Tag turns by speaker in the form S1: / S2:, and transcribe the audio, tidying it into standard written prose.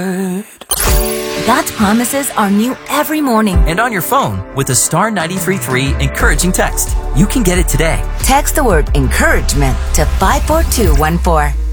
S1: God's promises are new every morning.
S2: And on your phone with the Star 93.3 encouraging text. You can get it today.
S1: Text the word encouragement to 54214.